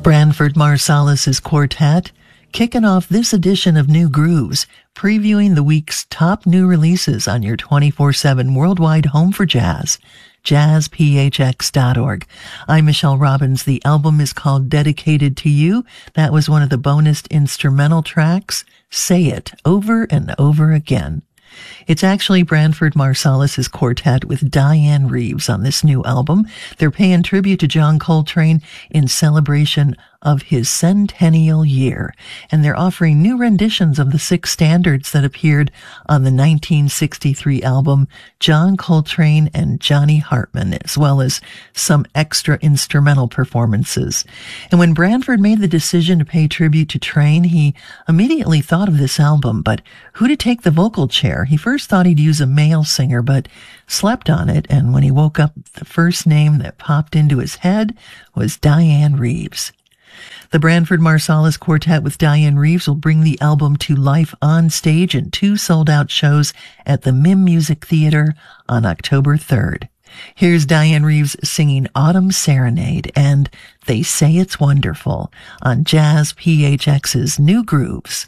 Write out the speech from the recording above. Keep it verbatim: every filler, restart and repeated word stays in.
Branford Marsalis's quartet, kicking off this edition of New Grooves, previewing the week's top new releases on your twenty-four seven worldwide home for jazz, jazz p h x dot org. I'm Michelle Robbins. The album is called Dedicated to You. That was one of the bonus instrumental tracks, Say It, over and over again. It's actually Branford Marsalis's quartet with Dianne Reeves on this new album. They're paying tribute to John Coltrane in celebration of his centennial year, and they're offering new renditions of the six standards that appeared on the nineteen sixty-three album John Coltrane and Johnny Hartman, as well as some extra instrumental performances. And when Branford made the decision to pay tribute to Train, he immediately thought of this album, but who to take the vocal chair? He first thought he'd use a male singer, but slept on it, and when he woke up, the first name that popped into his head was Dianne Reeves. The Branford Marsalis Quartet with Dianne Reeves will bring the album to life on stage in two sold-out shows at the Mim Music Theater on October third. Here's Dianne Reeves singing Autumn Serenade and They Say It's Wonderful on Jazz P H X's New Grooves.